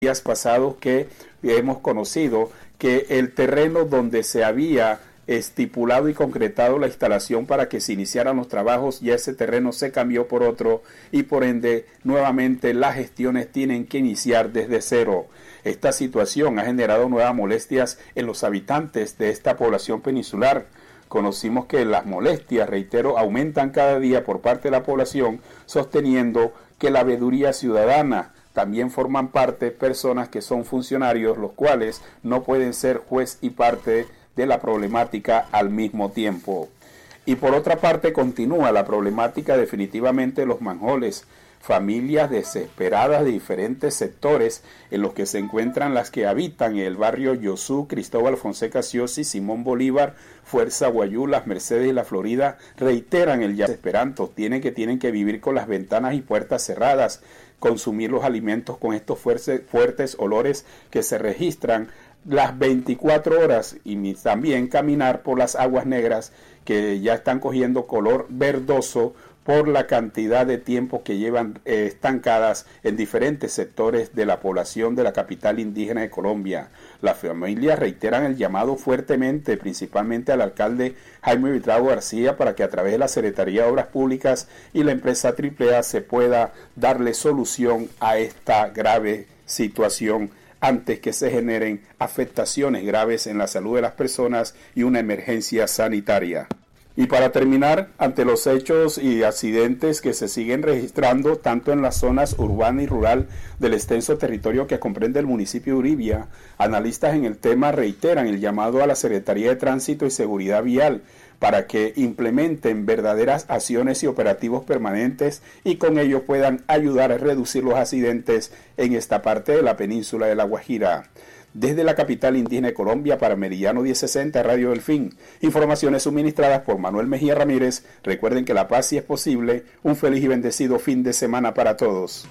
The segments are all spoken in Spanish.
días pasados que hemos conocido que el terreno donde se había estipulado y concretado la instalación para que se iniciaran los trabajos, ya ese terreno se cambió por otro y por ende nuevamente las gestiones tienen que iniciar desde cero. Esta situación ha generado nuevas molestias en los habitantes de esta población peninsular. Conocimos que las molestias, reitero, aumentan cada día por parte de la población, sosteniendo que la veeduría ciudadana también forman parte personas que son funcionarios, los cuales no pueden ser juez y parte de la problemática al mismo tiempo. Y por otra parte continúa la problemática definitivamente de los manjoles, familias desesperadas de diferentes sectores en los que se encuentran las que habitan en el barrio Yosú, Cristóbal Fonseca Ciosi, Simón Bolívar, Fuerza Guayú, Las Mercedes y La Florida, reiteran el llamado esperanto, tienen que vivir con las ventanas y puertas cerradas, consumir los alimentos con estos fuertes olores que se registran las 24 horas y también caminar por las aguas negras que ya están cogiendo color verdoso por la cantidad de tiempo que llevan estancadas en diferentes sectores de la población de la capital indígena de Colombia. Las familias reiteran el llamado fuertemente, principalmente al alcalde Jaime Buitrago García, para que a través de la Secretaría de Obras Públicas y la empresa AAA se pueda darle solución a esta grave situación antes que se generen afectaciones graves en la salud de las personas y una emergencia sanitaria. Y para terminar, ante los hechos y accidentes que se siguen registrando tanto en las zonas urbana y rural del extenso territorio que comprende el municipio de Uribia, analistas en el tema reiteran el llamado a la Secretaría de Tránsito y Seguridad Vial para que implementen verdaderas acciones y operativos permanentes y con ello puedan ayudar a reducir los accidentes en esta parte de la península de La Guajira. Desde la capital indígena de Colombia para Meridiano 1060 Radio Delfín, informaciones suministradas por Manuel Mejía Ramírez. Recuerden que la paz sí es posible. Un feliz y bendecido fin de semana para todos.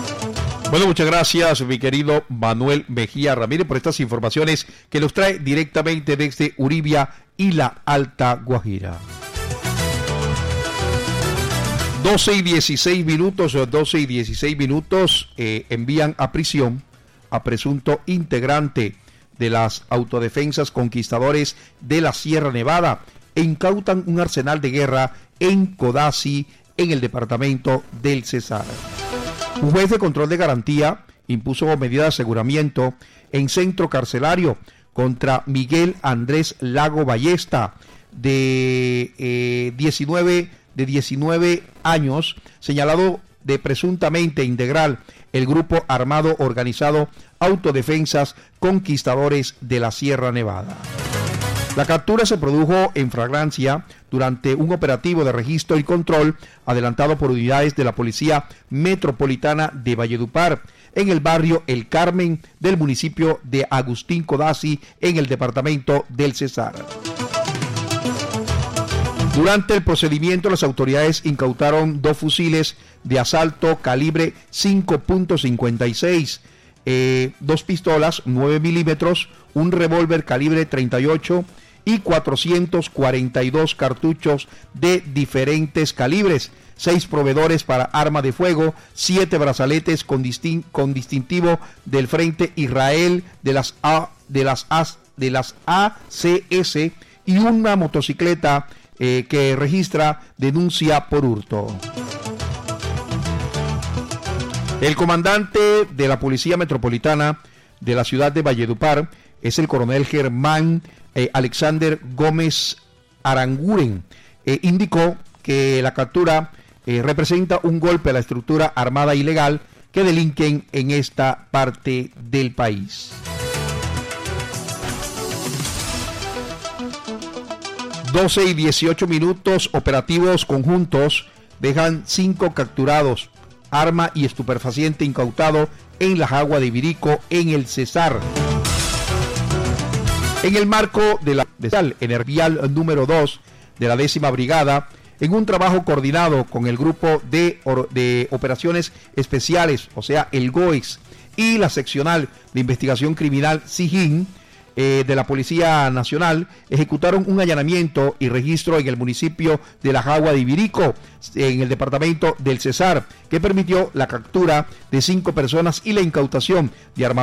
Bueno, muchas gracias, mi querido Manuel Mejía Ramírez, por estas informaciones que nos trae directamente desde Uribia y la Alta Guajira. 12 y 16 minutos, envían a prisión a presunto integrante de las autodefensas conquistadores de la Sierra Nevada e incautan un arsenal de guerra en Codazzi, en el departamento del Cesar. Un juez de control de garantía impuso medida de aseguramiento en centro carcelario contra Miguel Andrés Lago Ballesta, de 19 años, señalado de presuntamente integrar el grupo armado organizado Autodefensas Conquistadores de la Sierra Nevada. La captura se produjo en flagrancia durante un operativo de registro y control adelantado por unidades de la Policía Metropolitana de Valledupar en el barrio El Carmen del municipio de Agustín Codazzi, en el departamento del Cesar. Durante el procedimiento, las autoridades incautaron 2 fusiles de asalto calibre 5.56, 2 pistolas 9 milímetros, un revólver calibre 38 y 442 cartuchos de diferentes calibres, 6 proveedores para arma de fuego, 7 brazaletes con distintivo del Frente Israel de las ACS y una motocicleta que registra denuncia por hurto. El comandante de la Policía Metropolitana de la ciudad de Valledupar es el coronel Germán Alexander Gómez Aranguren. Indicó que la captura representa un golpe a la estructura armada ilegal que delinquen en esta parte del país. 12 y 18 minutos, operativos conjuntos dejan 5 capturados, arma y estupefaciente incautado en la Jagua de Ibirico, en el Cesar. En el marco de la Vial número 2 de la 10ª Brigada, en un trabajo coordinado con el Grupo de Operaciones Especiales, o sea, el GOEX, y la Seccional de Investigación Criminal SIGIN, de la Policía Nacional, ejecutaron un allanamiento y registro en el municipio de la Jagua de Ibirico, en el departamento del Cesar, que permitió la captura de 5 personas y la incautación de armamento